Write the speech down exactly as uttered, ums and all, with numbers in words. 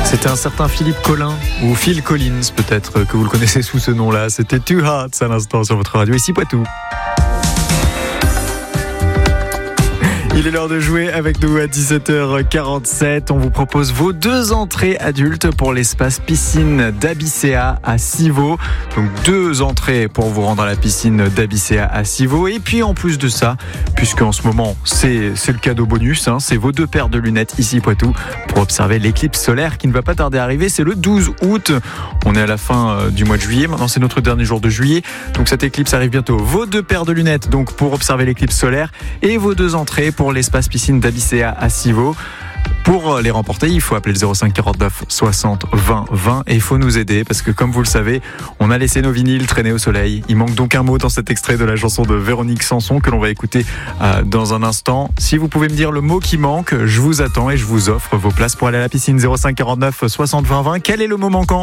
C'était un certain Philippe Collin, ou Phil Collins peut-être, que vous le connaissez sous ce nom-là. C'était Two Hearts à l'instant sur votre radio, ici Poitou. Il est l'heure de jouer avec nous à dix-sept heures quarante-sept. On vous propose vos deux entrées adultes pour l'espace piscine d'Abyssea à Civaux. Donc deux entrées pour vous rendre à la piscine d'Abyssea à Civaux. Et puis en plus de ça, puisque en ce moment c'est, c'est le cadeau bonus, hein, c'est vos deux paires de lunettes ici Poitou pour observer l'éclipse solaire qui ne va pas tarder à arriver. C'est le douze août. On est à la fin euh, du mois de juillet. Maintenant c'est notre dernier jour de juillet. Donc cette éclipse arrive bientôt. Vos deux paires de lunettes donc pour observer l'éclipse solaire et vos deux entrées pour l'espace piscine d'Abyssea à Civaux. Pour les remporter, il faut appeler le zéro cinq quarante-neuf soixante vingt vingt et il faut nous aider parce que comme vous le savez, on a laissé nos vinyles traîner au soleil. Il manque donc un mot dans cet extrait de la chanson de Véronique Sanson que l'on va écouter euh, dans un instant. Si vous pouvez me dire le mot qui manque, je vous attends et je vous offre vos places pour aller à la piscine. Zéro cinq quarante-neuf soixante vingt vingt. Quel est le mot manquant ?